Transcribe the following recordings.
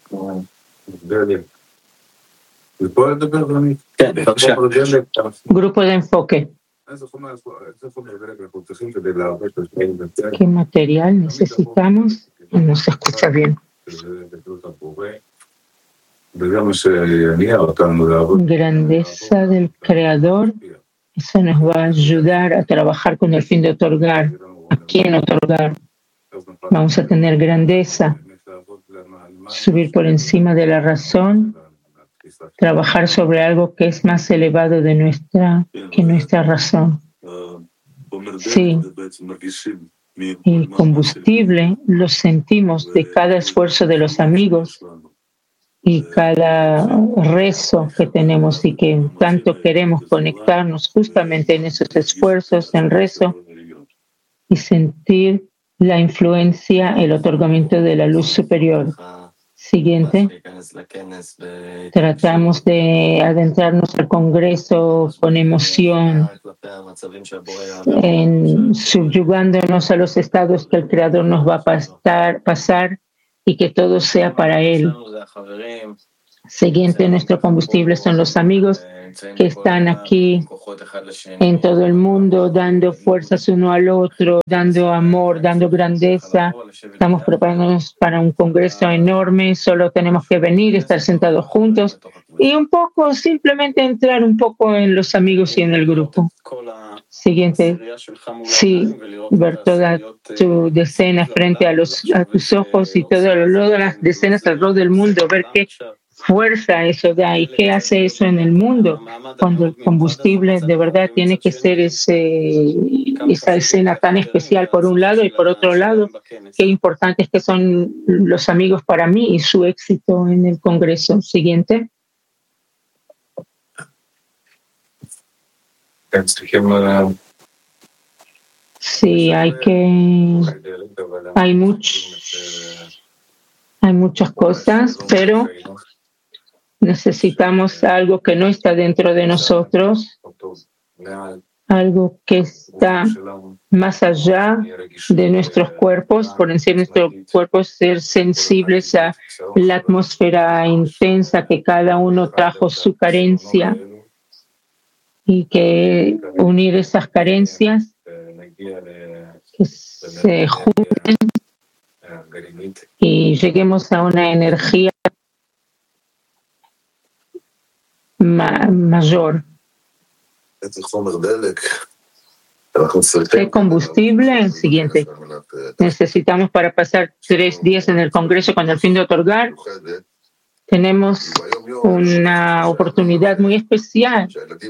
Grupo de enfoque. ¿Qué material necesitamos? No se escucha bien. Grandeza del Creador. Eso nos va a ayudar a trabajar con el fin de otorgar. ¿A quién otorgar? Vamos a tener grandeza, subir por encima de la razón, trabajar sobre algo que es más elevado que nuestra razón. Sí, el combustible lo sentimos de cada esfuerzo de los amigos y cada rezo que tenemos y que tanto queremos conectarnos justamente en esos esfuerzos, en rezo y sentir la influencia, el otorgamiento de la luz superior. Siguiente. Tratamos de adentrarnos al Congreso con emoción, subyugándonos a los estados que el Creador nos va a pasar y que todo sea para Él. Siguiente, nuestro combustible son los amigos que están aquí en todo el mundo, dando fuerzas uno al otro, dando amor, dando grandeza. Estamos preparándonos para un congreso enorme, solo tenemos que venir, estar sentados juntos y un poco, simplemente entrar un poco en los amigos y en el grupo. Siguiente, sí, ver toda tu decena frente a tus ojos y todas las decenas alrededor del mundo, ver qué fuerza eso da y qué hace eso en el mundo cuando el combustible de verdad tiene que ser esa escena tan especial por un lado y por otro lado qué importantes que son los amigos para mí y su éxito en el Congreso. Siguiente. Sí, hay muchas cosas, pero necesitamos algo que no está dentro de nosotros, algo que está más allá de nuestros cuerpos, por encima de nuestros cuerpos, ser sensibles a la atmósfera intensa que cada uno trajo su carencia y que unir esas carencias que se junten y lleguemos a una energía mayor. ¿Qué combustible? El siguiente. Necesitamos para pasar 3 días en el Congreso con el fin de otorgar. Tenemos una oportunidad muy especial.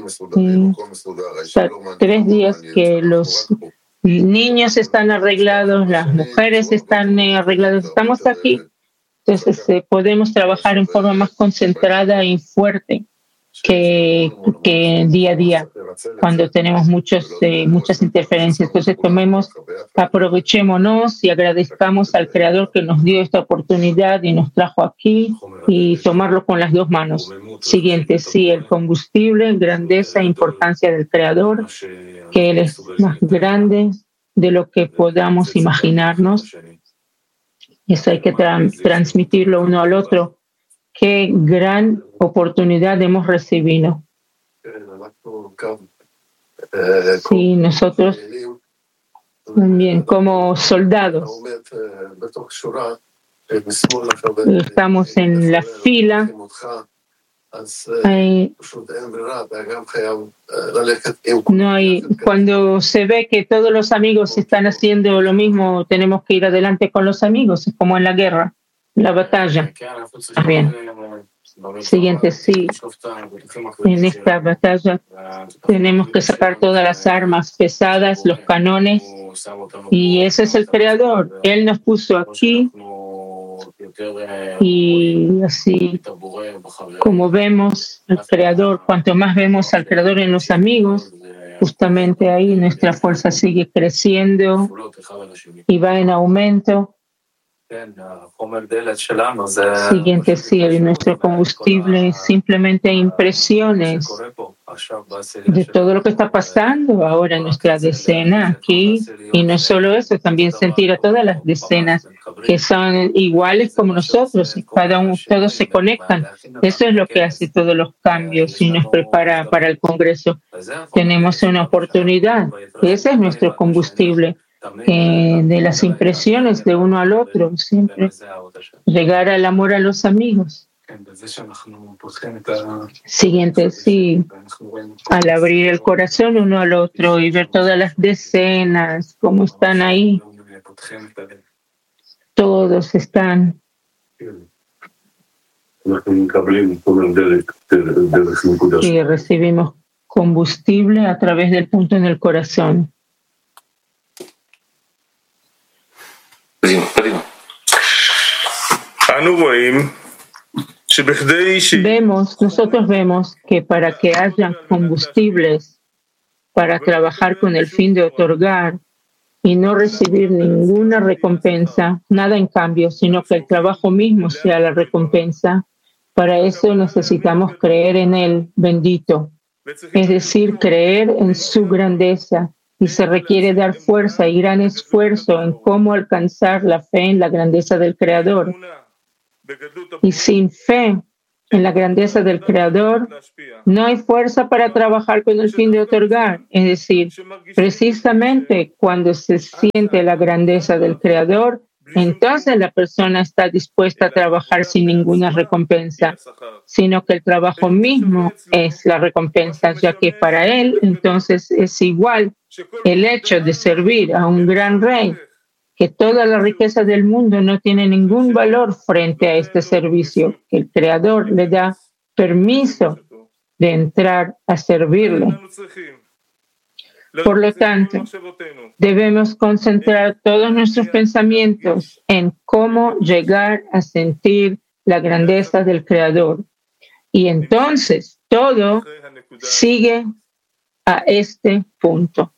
3 días que los niños están arreglados, las mujeres están arregladas. Estamos aquí. Entonces podemos trabajar en forma más concentrada y fuerte que día a día, cuando tenemos muchas interferencias. Entonces aprovechémonos y agradezcamos al Creador que nos dio esta oportunidad y nos trajo aquí y tomarlo con las 2 manos. Siguiente, sí, el combustible, grandeza e importancia del Creador, que Él es más grande de lo que podamos imaginarnos. Eso hay que transmitirlo uno al otro. Qué gran oportunidad hemos recibido. Sí, nosotros también como soldados estamos en la fila. Cuando se ve que todos los amigos están haciendo lo mismo, tenemos que ir adelante con los amigos, es como en la guerra, en la batalla. Bien. Siguiente, sí. En esta batalla tenemos que sacar todas las armas pesadas, los canones, y ese es el Creador. Él nos puso aquí y así como vemos al Creador, cuanto más vemos al Creador en los amigos, justamente ahí nuestra fuerza sigue creciendo y va en aumento. Siguiente, sí, nuestro combustible, simplemente impresiones de todo lo que está pasando ahora en nuestra decena aquí. Y no solo eso, también sentir a todas las decenas que son iguales como nosotros, y cada uno, todos se conectan. Eso es lo que hace todos los cambios y nos prepara para el Congreso. Tenemos una oportunidad, y ese es nuestro combustible, de las impresiones de uno al otro, siempre llegar al amor a los amigos. Siguiente, sí, al abrir el corazón uno al otro y ver todas las decenas, cómo están ahí, todos están. Y recibimos combustible a través del punto en el corazón. Nosotros vemos que para que haya combustibles para trabajar con el fin de otorgar y no recibir ninguna recompensa, nada en cambio, sino que el trabajo mismo sea la recompensa, para eso necesitamos creer en Él, bendito, es decir, creer en su grandeza, y se requiere dar fuerza y gran esfuerzo en cómo alcanzar la fe en la grandeza del Creador. Y sin fe en la grandeza del Creador, no hay fuerza para trabajar con el fin de otorgar. Es decir, precisamente cuando se siente la grandeza del Creador, entonces la persona está dispuesta a trabajar sin ninguna recompensa, sino que el trabajo mismo es la recompensa, ya que para él entonces es igual el hecho de servir a un gran rey, que toda la riqueza del mundo no tiene ningún valor frente a este servicio, que el Creador le da permiso de entrar a servirle. Por lo tanto, debemos concentrar todos nuestros pensamientos en cómo llegar a sentir la grandeza del Creador. Y entonces todo sigue a este punto.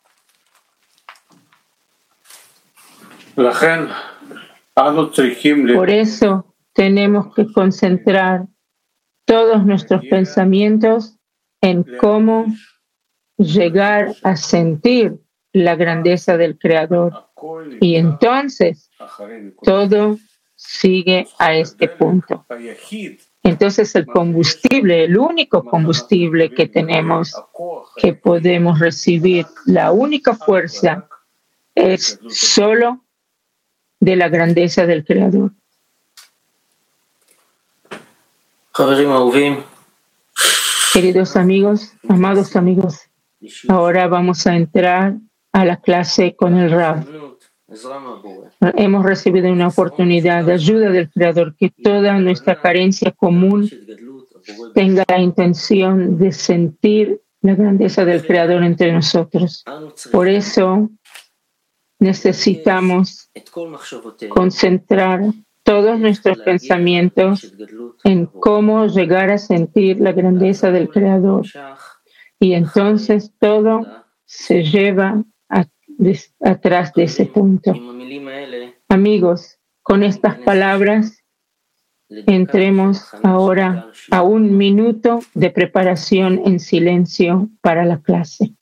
Por eso tenemos que concentrar todos nuestros pensamientos en cómo llegar a sentir la grandeza del Creador. Y entonces todo sigue a este punto. Entonces el combustible, el único combustible que tenemos, que podemos recibir, la única fuerza, es solo de la grandeza del Creador. Queridos amigos, amados amigos, ahora vamos a entrar a la clase con el Rav. Hemos recibido una oportunidad de ayuda del Creador, que toda nuestra carencia común tenga la intención de sentir la grandeza del Creador entre nosotros. Por eso necesitamos concentrar todos nuestros pensamientos en cómo llegar a sentir la grandeza del Creador. Y entonces todo se lleva atrás de ese punto. Amigos, con estas palabras entremos ahora a un minuto de preparación en silencio para la clase.